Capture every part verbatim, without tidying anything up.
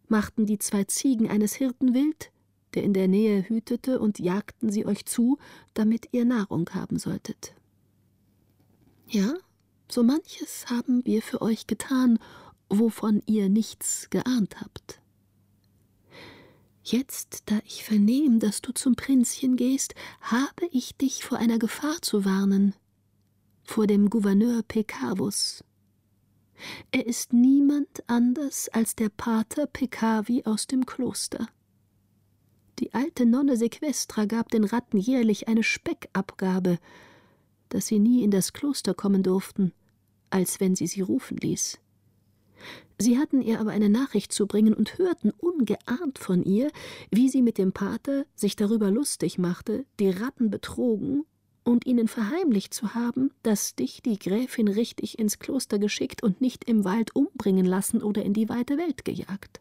machten die zwei Ziegen eines Hirten wild, der in der Nähe hütete, und jagten sie euch zu, damit ihr Nahrung haben solltet. Ja, so manches haben wir für euch getan, wovon ihr nichts geahnt habt. Jetzt, da ich vernehm, dass du zum Prinzchen gehst, habe ich dich vor einer Gefahr zu warnen, vor dem Gouverneur Pecavus. Er ist niemand anders als der Pater Peccavi aus dem Kloster. Die alte Nonne Sequestra gab den Ratten jährlich eine Speckabgabe, dass sie nie in das Kloster kommen durften, als wenn sie sie rufen ließ. Sie hatten ihr aber eine Nachricht zu bringen und hörten ungeahnt von ihr, wie sie mit dem Pater sich darüber lustig machte, die Ratten betrogen und ihnen verheimlicht zu haben, dass dich die Gräfin richtig ins Kloster geschickt und nicht im Wald umbringen lassen oder in die weite Welt gejagt.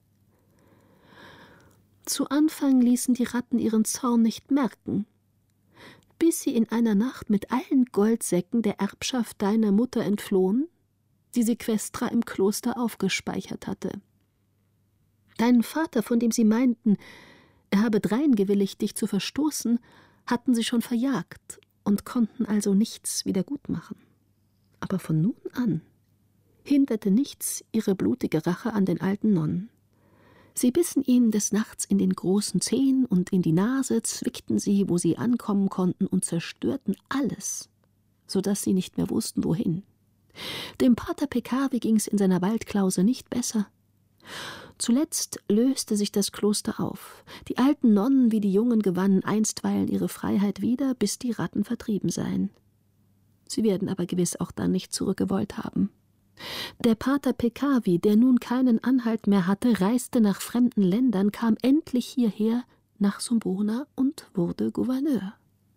Zu Anfang ließen die Ratten ihren Zorn nicht merken, bis sie in einer Nacht mit allen Goldsäcken der Erbschaft deiner Mutter entflohen, die Sequestra im Kloster aufgespeichert hatte. Deinen Vater, von dem sie meinten, er habe dreingewilligt, dich zu verstoßen, hatten sie schon verjagt und konnten also nichts wiedergutmachen. Aber von nun an hinderte nichts ihre blutige Rache an den alten Nonnen. Sie bissen ihnen des Nachts in den großen Zehen und in die Nase, zwickten sie, wo sie ankommen konnten, und zerstörten alles, so daß sie nicht mehr wussten, wohin. Dem Pater Peccavi ging's in seiner Waldklause nicht besser. Zuletzt löste sich das Kloster auf. Die alten Nonnen wie die Jungen gewannen einstweilen ihre Freiheit wieder, bis die Ratten vertrieben seien. Sie werden aber gewiss auch dann nicht zurückgewollt haben. Der Pater Peccavi, der nun keinen Anhalt mehr hatte, reiste nach fremden Ländern, kam endlich hierher nach Sumbona und wurde Gouverneur.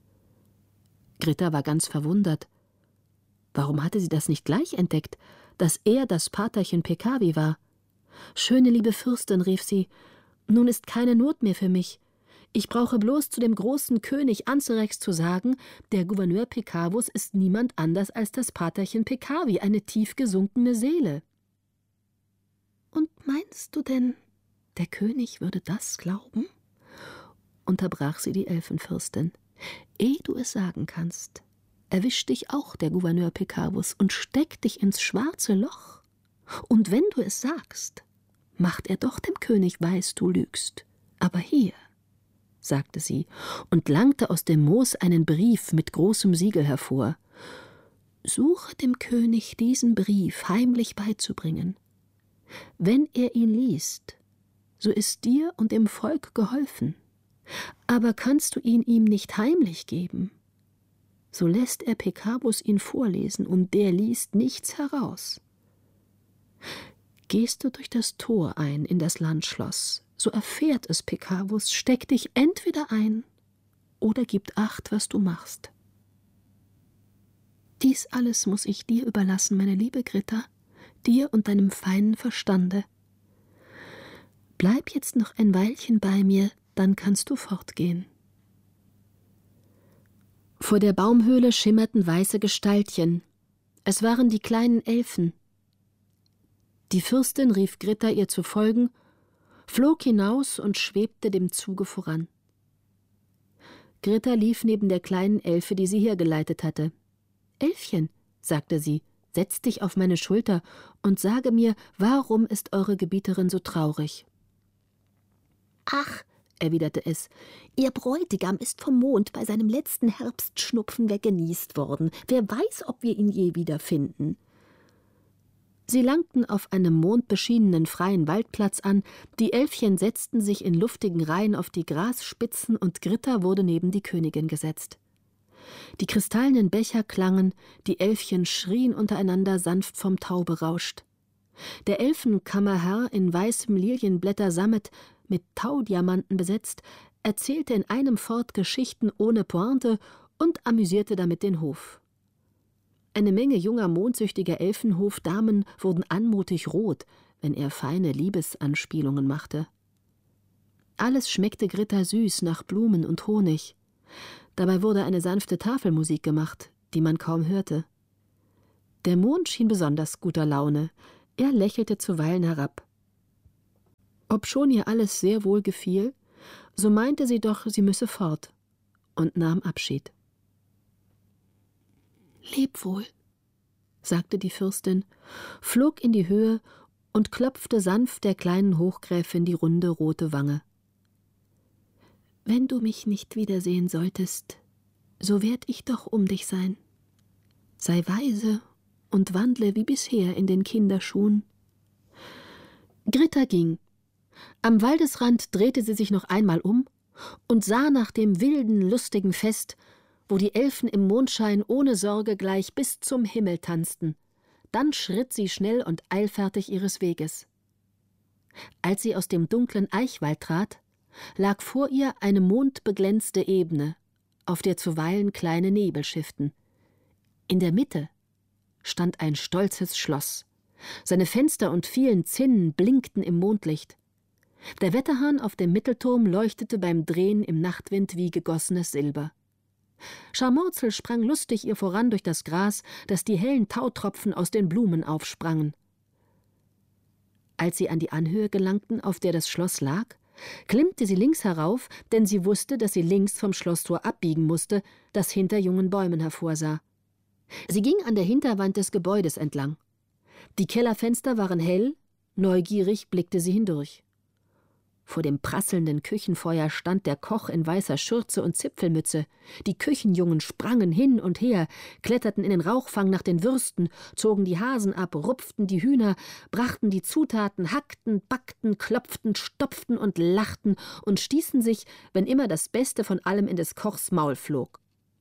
Gritta war ganz verwundert. Warum hatte sie das nicht gleich entdeckt, dass er das Paterchen Peccavi war? »Schöne liebe Fürstin«, rief sie, »nun ist keine Not mehr für mich. Ich brauche bloß zu dem großen König Anzerex zu sagen, der Gouverneur Pecavus ist niemand anders als das Paterchen Peccavi, eine tief gesunkene Seele.« »Und meinst du denn, der König würde das glauben?« unterbrach sie die Elfenfürstin. »Ehe du es sagen kannst, erwischt dich auch der Gouverneur Pecavus und steckt dich ins schwarze Loch. Und wenn du es sagst, macht er doch dem König weiß, du lügst. Aber hier«, sagte sie und langte aus dem Moos einen Brief mit großem Siegel hervor, »suche dem König diesen Brief heimlich beizubringen. Wenn er ihn liest, so ist dir und dem Volk geholfen. Aber kannst du ihn ihm nicht heimlich geben, so lässt er Pecavus ihn vorlesen, und der liest nichts heraus. Gehst du durch das Tor ein in das Landschloss, so erfährt es Pecavus, steck dich entweder ein oder gib acht, was du machst. Dies alles muss ich dir überlassen, meine liebe Gritta, dir und deinem feinen Verstande. Bleib jetzt noch ein Weilchen bei mir, dann kannst du fortgehen.« Vor der Baumhöhle schimmerten weiße Gestaltchen. Es waren die kleinen Elfen. Die Fürstin rief Gritta, ihr zu folgen, flog hinaus und schwebte dem Zuge voran. Gritta lief neben der kleinen Elfe, die sie hergeleitet hatte. »Elfchen«, sagte sie, »setz dich auf meine Schulter und sage mir, warum ist eure Gebieterin so traurig?« »Ach«, erwiderte es, »ihr Bräutigam ist vom Mond bei seinem letzten Herbstschnupfen weggenießt worden. Wer weiß, ob wir ihn je wiederfinden.« Sie langten auf einem mondbeschienenen freien Waldplatz an, die Elfchen setzten sich in luftigen Reihen auf die Grasspitzen und Gritta wurde neben die Königin gesetzt. Die kristallenen Becher klangen, die Elfchen schrien untereinander, sanft vom Tau berauscht. Der Elfenkammerherr in weißem Lilienblättersammet mit Taudiamanten besetzt, erzählte in einem Fort Geschichten ohne Pointe und amüsierte damit den Hof. Eine Menge junger, mondsüchtiger Elfenhofdamen wurden anmutig rot, wenn er feine Liebesanspielungen machte. Alles schmeckte Gritta süß nach Blumen und Honig. Dabei wurde eine sanfte Tafelmusik gemacht, die man kaum hörte. Der Mond schien besonders guter Laune. Er lächelte zuweilen herab. Obschon ihr alles sehr wohl gefiel, so meinte sie doch, sie müsse fort und nahm Abschied. »Leb wohl«, sagte die Fürstin, flog in die Höhe und klopfte sanft der kleinen Hochgräfin die runde rote Wange. »Wenn du mich nicht wiedersehen solltest, so werd ich doch um dich sein. Sei weise und wandle wie bisher in den Kinderschuhen.« Gritta ging. Am Waldesrand drehte sie sich noch einmal um und sah nach dem wilden, lustigen Fest, wo die Elfen im Mondschein ohne Sorge gleich bis zum Himmel tanzten. Dann schritt sie schnell und eilfertig ihres Weges. Als sie aus dem dunklen Eichwald trat, lag vor ihr eine mondbeglänzte Ebene, auf der zuweilen kleine Nebel schifften. In der Mitte stand ein stolzes Schloss. Seine Fenster und vielen Zinnen blinkten im Mondlicht. Der Wetterhahn auf dem Mittelturm leuchtete beim Drehen im Nachtwind wie gegossenes Silber. Scharmorzel sprang lustig ihr voran durch das Gras, dass die hellen Tautropfen aus den Blumen aufsprangen. Als sie an die Anhöhe gelangten, auf der das Schloss lag, klimmte sie links herauf, denn sie wusste, dass sie links vom Schlosstor abbiegen musste, das hinter jungen Bäumen hervorsah. Sie ging an der Hinterwand des Gebäudes entlang. Die Kellerfenster waren hell, neugierig blickte sie hindurch. Vor dem prasselnden Küchenfeuer stand der Koch in weißer Schürze und Zipfelmütze. Die Küchenjungen sprangen hin und her, kletterten in den Rauchfang nach den Würsten, zogen die Hasen ab, rupften die Hühner, brachten die Zutaten, hackten, backten, klopften, stopften und lachten und stießen sich, wenn immer das Beste von allem in des Kochs Maul flog.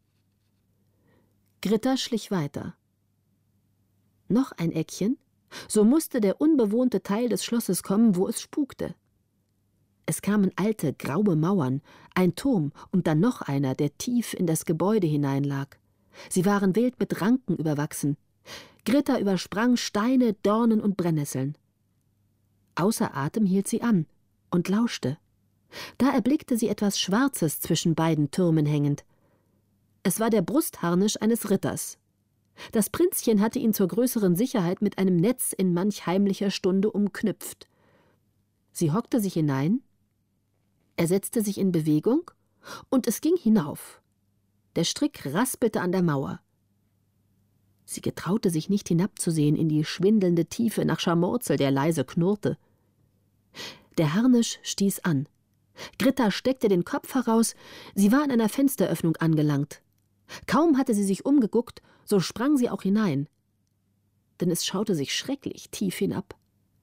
Gritta schlich weiter. Noch ein Eckchen, so musste der unbewohnte Teil des Schlosses kommen, wo es spukte. Es kamen alte, graue Mauern, ein Turm und dann noch einer, der tief in das Gebäude hineinlag. Sie waren wild mit Ranken überwachsen. Gritta übersprang Steine, Dornen und Brennnesseln. Außer Atem hielt sie an und lauschte. Da erblickte sie etwas Schwarzes zwischen beiden Türmen hängend. Es war der Brustharnisch eines Ritters. Das Prinzchen hatte ihn zur größeren Sicherheit mit einem Netz in manch heimlicher Stunde umknüpft. Sie hockte sich hinein, er setzte sich in Bewegung, und es ging hinauf. Der Strick raspelte an der Mauer. Sie getraute sich nicht hinabzusehen in die schwindelnde Tiefe nach Scharmorzel, der leise knurrte. Der Harnisch stieß an. Gritta steckte den Kopf heraus, sie war an einer Fensteröffnung angelangt. Kaum hatte sie sich umgeguckt, so sprang sie auch hinein. Denn es schaute sich schrecklich tief hinab.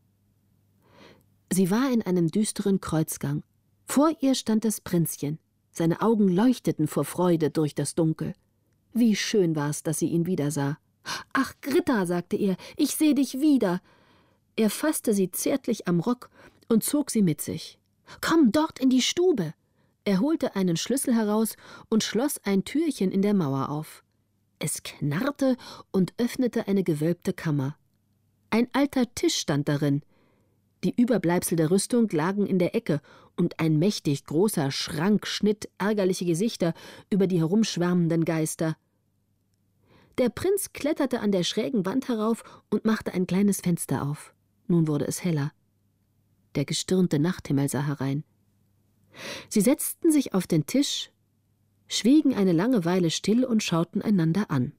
Sie war in einem düsteren Kreuzgang. Vor ihr stand das Prinzchen. Seine Augen leuchteten vor Freude durch das Dunkel. Wie schön war's, dass sie ihn wiedersah. »Ach, Gritta«, sagte er, »ich seh dich wieder.« Er fasste sie zärtlich am Rock und zog sie mit sich. »Komm dort in die Stube!« Er holte einen Schlüssel heraus und schloss ein Türchen in der Mauer auf. Es knarrte und öffnete eine gewölbte Kammer. Ein alter Tisch stand darin. Die Überbleibsel der Rüstung lagen in der Ecke, und ein mächtig großer Schrank schnitt ärgerliche Gesichter über die herumschwärmenden Geister. Der Prinz kletterte an der schrägen Wand herauf und machte ein kleines Fenster auf. Nun wurde es heller. Der gestirnte Nachthimmel sah herein. Sie setzten sich auf den Tisch, schwiegen eine lange Weile still und schauten einander an.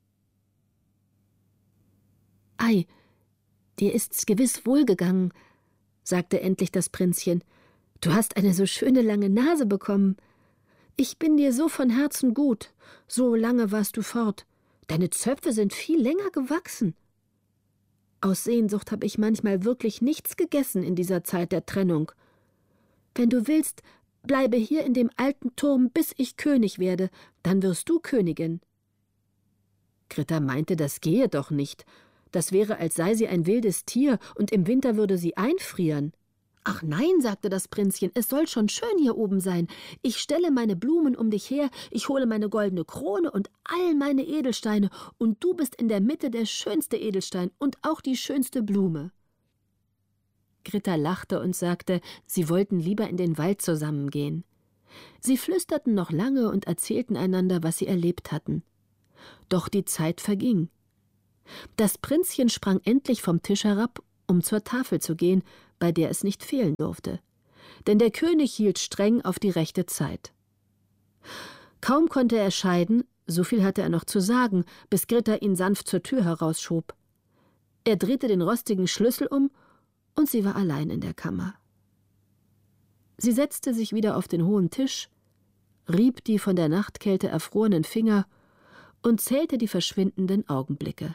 »Ei, dir ist's gewiss wohlgegangen«, sagte endlich das Prinzchen. »Du hast eine so schöne lange Nase bekommen. Ich bin dir so von Herzen gut. So lange warst du fort. Deine Zöpfe sind viel länger gewachsen. Aus Sehnsucht habe ich manchmal wirklich nichts gegessen in dieser Zeit der Trennung. Wenn du willst, bleibe hier in dem alten Turm, bis ich König werde, dann wirst du Königin.« Gritta meinte, das gehe doch nicht. Das wäre, als sei sie ein wildes Tier, und im Winter würde sie einfrieren. »Ach nein«, sagte das Prinzchen, »es soll schon schön hier oben sein. Ich stelle meine Blumen um dich her, ich hole meine goldene Krone und all meine Edelsteine, und du bist in der Mitte der schönste Edelstein und auch die schönste Blume.« Gritta lachte und sagte, sie wollten lieber in den Wald zusammengehen. Sie flüsterten noch lange und erzählten einander, was sie erlebt hatten. Doch die Zeit verging. Das Prinzchen sprang endlich vom Tisch herab, um zur Tafel zu gehen, bei der es nicht fehlen durfte. Denn der König hielt streng auf die rechte Zeit. Kaum konnte er scheiden, so viel hatte er noch zu sagen, bis Gritta ihn sanft zur Tür herausschob. Er drehte den rostigen Schlüssel um, und sie war allein in der Kammer. Sie setzte sich wieder auf den hohen Tisch, rieb die von der Nachtkälte erfrorenen Finger und zählte die verschwindenden Augenblicke.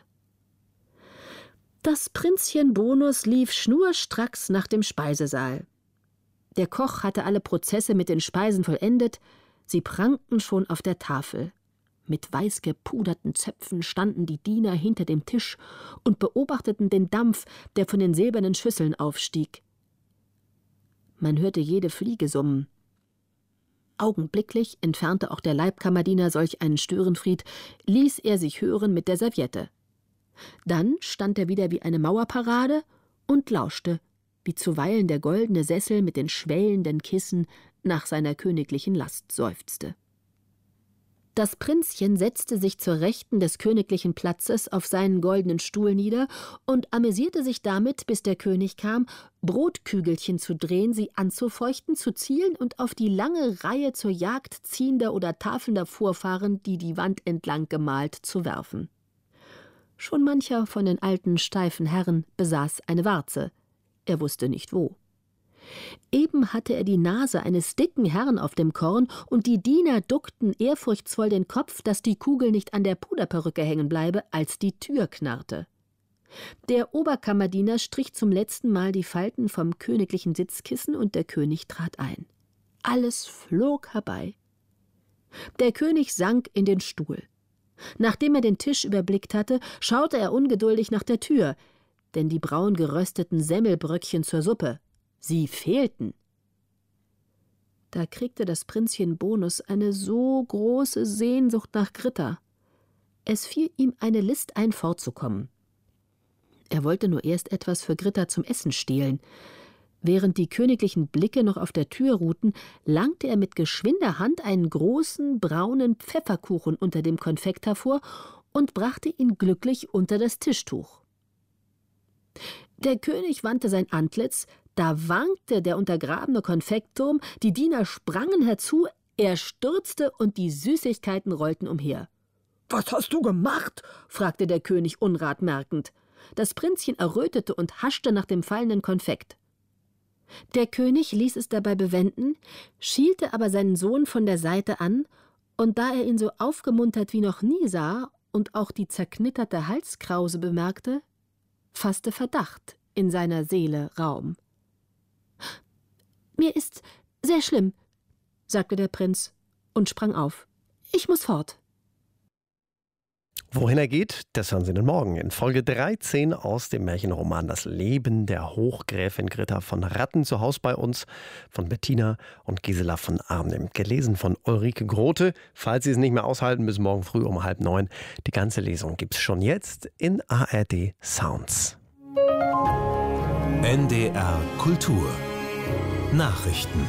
Das Prinzchen Bonus lief schnurstracks nach dem Speisesaal. Der Koch hatte alle Prozesse mit den Speisen vollendet, sie prangten schon auf der Tafel. Mit weiß gepuderten Zöpfen standen die Diener hinter dem Tisch und beobachteten den Dampf, der von den silbernen Schüsseln aufstieg. Man hörte jede Fliege summen. Augenblicklich entfernte auch der Leibkammerdiener solch einen Störenfried, ließ er sich hören mit der Serviette. Dann stand er wieder wie eine Mauerparade und lauschte, wie zuweilen der goldene Sessel mit den schwellenden Kissen nach seiner königlichen Last seufzte. Das Prinzchen setzte sich zur Rechten des königlichen Platzes auf seinen goldenen Stuhl nieder und amüsierte sich damit, bis der König kam, Brotkügelchen zu drehen, sie anzufeuchten, zu zielen und auf die lange Reihe zur Jagd ziehender oder tafelnder Vorfahren, die die Wand entlang gemalt, zu werfen. Schon mancher von den alten, steifen Herren besaß eine Warze. Er wusste nicht wo. Eben hatte er die Nase eines dicken Herrn auf dem Korn, und die Diener duckten ehrfurchtsvoll den Kopf, dass die Kugel nicht an der Puderperücke hängen bleibe, als die Tür knarrte. Der Oberkammerdiener strich zum letzten Mal die Falten vom königlichen Sitzkissen, und der König trat ein. Alles flog herbei. Der König sank in den Stuhl. Nachdem er den Tisch überblickt hatte, schaute er ungeduldig nach der Tür, denn die braun gerösteten Semmelbröckchen zur Suppe, sie fehlten. Da kriegte das Prinzchen Bonus eine so große Sehnsucht nach Gritta. Es fiel ihm eine List ein, fortzukommen. Er wollte nur erst etwas für Gritta zum Essen stehlen. Während die königlichen Blicke noch auf der Tür ruhten, langte er mit geschwinder Hand einen großen, braunen Pfefferkuchen unter dem Konfekt hervor und brachte ihn glücklich unter das Tischtuch. Der König wandte sein Antlitz, da wankte der untergrabene Konfektturm, die Diener sprangen herzu, er stürzte und die Süßigkeiten rollten umher. »Was hast du gemacht?« fragte der König Unrat merkend. Das Prinzchen errötete und haschte nach dem fallenden Konfekt. Der König ließ es dabei bewenden, schielte aber seinen Sohn von der Seite an, und da er ihn so aufgemuntert wie noch nie sah und auch die zerknitterte Halskrause bemerkte, fasste Verdacht in seiner Seele Raum. »Mir ist sehr schlimm«, sagte der Prinz und sprang auf. »Ich muss fort.« Wohin er geht, das hören Sie dann morgen in Folge dreizehn aus dem Märchenroman Das Leben der Hochgräfin Gritta von Ratten zu Haus bei uns von Bettina und Gisela von Arnim. Gelesen von Ulrike Grote. Falls Sie es nicht mehr aushalten, bis morgen früh um halb neun. Die ganze Lesung gibt es schon jetzt in A R D Sounds. N D R Kultur Nachrichten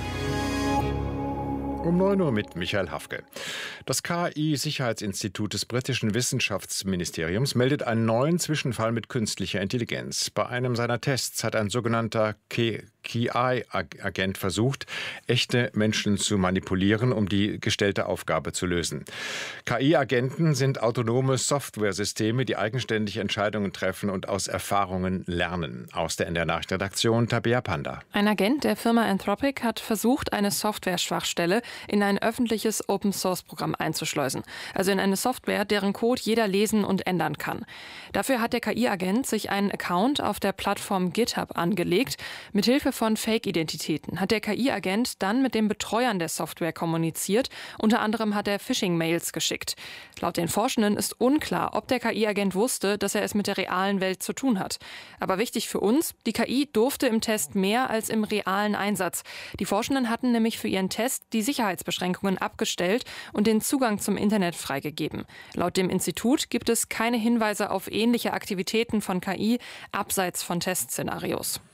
um neun Uhr mit Michael Hafke. Das K I-Sicherheitsinstitut des britischen Wissenschaftsministeriums meldet einen neuen Zwischenfall mit künstlicher Intelligenz. Bei einem seiner Tests hat ein sogenannter K I-Agent versucht, echte Menschen zu manipulieren, um die gestellte Aufgabe zu lösen. K I-Agenten sind autonome Softwaresysteme, die eigenständig Entscheidungen treffen und aus Erfahrungen lernen. Aus der N D R-Nachrichtenredaktion Tabea Panda. Ein Agent der Firma Anthropic hat versucht, eine Software-Schwachstelle in ein öffentliches Open-Source-Programm einzuschleusen. Also in eine Software, deren Code jeder lesen und ändern kann. Dafür hat der K I-Agent sich einen Account auf der Plattform GitHub angelegt. Mithilfe von Fake-Identitäten hat der K I-Agent dann mit den Betreuern der Software kommuniziert. Unter anderem hat er Phishing-Mails geschickt. Laut den Forschenden ist unklar, ob der K I-Agent wusste, dass er es mit der realen Welt zu tun hat. Aber wichtig für uns, die K I durfte im Test mehr als im realen Einsatz. Die Forschenden hatten nämlich für ihren Test die Sicherheitsbeschränkungen abgestellt und den Zugang zum Internet freigegeben. Laut dem Institut gibt es keine Hinweise auf ähnliche Aktivitäten von K I abseits von Testszenarios.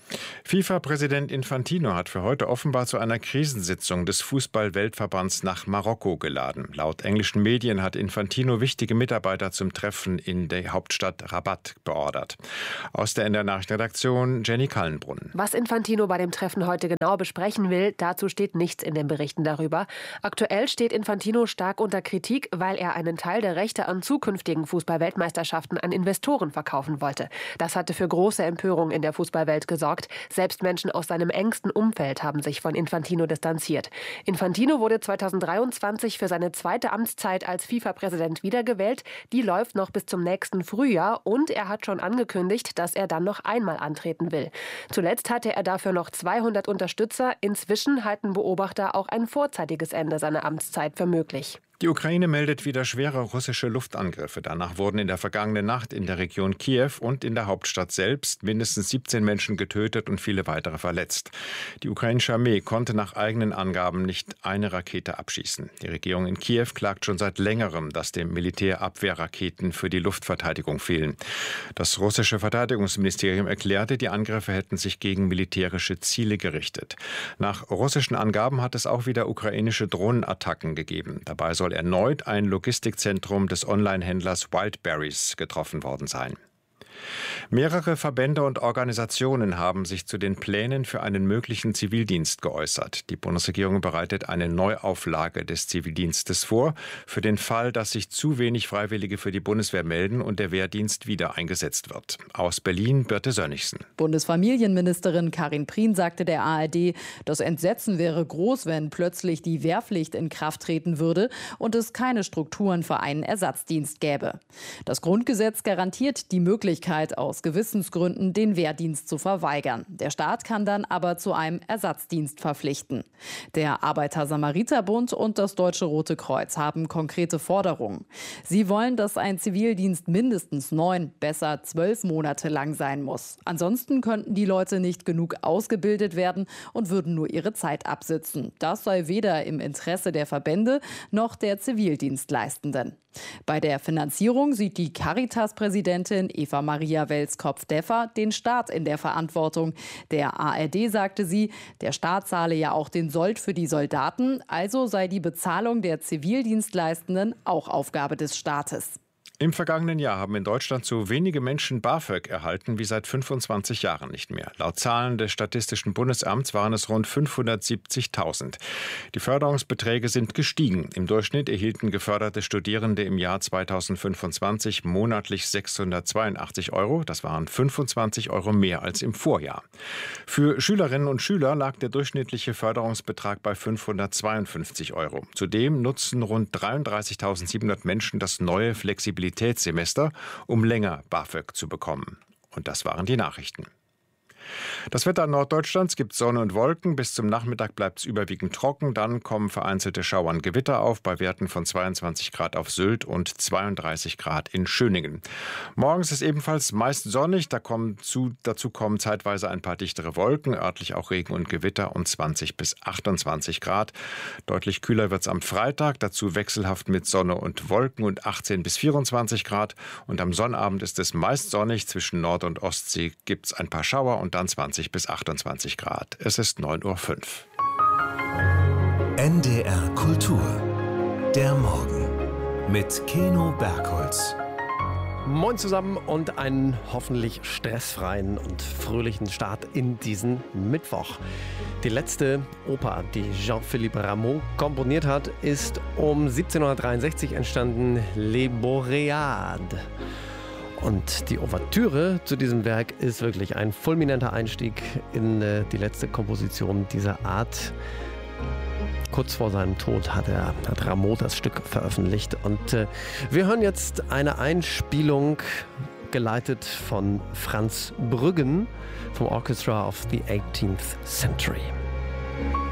FIFA-Präsident Infantino hat für heute offenbar zu einer Krisensitzung des Fußball-Weltverbands nach Marokko geladen. Laut englischen Medien hat Infantino wichtige Mitarbeiter zum Treffen in der Hauptstadt Rabat beordert. Aus der N D R-Nachrichtenredaktion Jenny Kallenbrunn. Was Infantino bei dem Treffen heute genau besprechen will, dazu steht nichts in den Berichten darüber. Aktuell steht Infantino stark unter Kritik, weil er einen Teil der Rechte an zukünftigen Fußball-Weltmeisterschaften an Investoren verkaufen wollte. Das hatte für große Empörung in der Fußballwelt gesorgt. Selbst Menschen aus seinem engsten Umfeld haben sich von Infantino distanziert. Infantino wurde zweitausenddreiundzwanzig für seine zweite Amtszeit als FIFA-Präsident wiedergewählt. Die läuft noch bis zum nächsten Frühjahr und er hat schon angekündigt, dass er dann noch einmal antreten will. Zuletzt hatte er dafür noch zweihundert Unterstützer. Inzwischen halten Beobachter auch ein vorzeitiges Ende seiner Amtszeit für möglich. Die Ukraine meldet wieder schwere russische Luftangriffe. Danach wurden in der vergangenen Nacht in der Region Kiew und in der Hauptstadt selbst mindestens siebzehn Menschen getötet und viele weitere verletzt. Die ukrainische Armee konnte nach eigenen Angaben nicht eine Rakete abschießen. Die Regierung in Kiew klagt schon seit längerem, dass dem Militär Abwehrraketen für die Luftverteidigung fehlen. Das russische Verteidigungsministerium erklärte, die Angriffe hätten sich gegen militärische Ziele gerichtet. Nach russischen Angaben hat es auch wieder ukrainische Drohnenattacken gegeben. Dabei soll erneut ein Logistikzentrum des Online-Händlers Wildberries getroffen worden sein. Mehrere Verbände und Organisationen haben sich zu den Plänen für einen möglichen Zivildienst geäußert. Die Bundesregierung bereitet eine Neuauflage des Zivildienstes vor, für den Fall, dass sich zu wenig Freiwillige für die Bundeswehr melden und der Wehrdienst wieder eingesetzt wird. Aus Berlin Birte Sönnigsen. Bundesfamilienministerin Karin Prien sagte der A R D, das Entsetzen wäre groß, wenn plötzlich die Wehrpflicht in Kraft treten würde und es keine Strukturen für einen Ersatzdienst gäbe. Das Grundgesetz garantiert die Möglichkeit, aus Gewissensgründen den Wehrdienst zu verweigern. Der Staat kann dann aber zu einem Ersatzdienst verpflichten. Der Arbeiter-Samariter-Bund und das Deutsche Rote Kreuz haben konkrete Forderungen. Sie wollen, dass ein Zivildienst mindestens neun, besser zwölf Monate lang sein muss. Ansonsten könnten die Leute nicht genug ausgebildet werden und würden nur ihre Zeit absitzen. Das sei weder im Interesse der Verbände noch der Zivildienstleistenden. Bei der Finanzierung sieht die Caritas-Präsidentin Eva Maria Welskopf-Deffer den Staat in der Verantwortung. Der A R D sagte sie, der Staat zahle ja auch den Sold für die Soldaten, also sei die Bezahlung der Zivildienstleistenden auch Aufgabe des Staates. Im vergangenen Jahr haben in Deutschland so wenige Menschen BAföG erhalten wie seit fünfundzwanzig Jahren nicht mehr. Laut Zahlen des Statistischen Bundesamts waren es rund fünfhundertsiebzigtausend. Die Förderungsbeträge sind gestiegen. Im Durchschnitt erhielten geförderte Studierende im Jahr zweitausendfünfundzwanzig monatlich sechshundertzweiundachtzig Euro. Das waren fünfundzwanzig Euro mehr als im Vorjahr. Für Schülerinnen und Schüler lag der durchschnittliche Förderungsbetrag bei fünfhundertzweiundfünfzig Euro. Zudem nutzen rund dreiunddreißigtausendsiebenhundert Menschen das neue Flexibilitätssemester, um länger BAföG zu bekommen. Und das waren die Nachrichten. Das Wetter Norddeutschlands gibt Sonne und Wolken. Bis zum Nachmittag bleibt es überwiegend trocken. Dann kommen vereinzelte Schauer und Gewitter auf bei Werten von zweiundzwanzig Grad auf Sylt und zweiunddreißig Grad in Schöningen. Morgens ist ebenfalls meist sonnig. Da kommen zu, dazu kommen zeitweise ein paar dichtere Wolken, örtlich auch Regen und Gewitter und zwanzig bis achtundzwanzig Grad. Deutlich kühler wird es am Freitag. Dazu wechselhaft mit Sonne und Wolken und achtzehn bis vierundzwanzig Grad. Und am Sonnabend ist es meist sonnig. Zwischen Nord- und Ostsee gibt es ein paar Schauer und dann zwanzig bis achtundzwanzig Grad. Es ist neun Uhr fünf. N D R Kultur. Der Morgen. Mit Keno Bergholz. Moin zusammen und einen hoffentlich stressfreien und fröhlichen Start in diesen Mittwoch. Die letzte Oper, die Jean-Philippe Rameau komponiert hat, ist um siebzehnhundertdreiundsechzig entstanden, Les Boréades. Und die Ouvertüre zu diesem Werk ist wirklich ein fulminanter Einstieg in äh, die letzte Komposition dieser Art. Kurz vor seinem Tod hat, er, hat Rameau das Stück veröffentlicht. Und äh, wir hören jetzt eine Einspielung, geleitet von Franz Brüggen vom Orchestra of the eighteenth Century.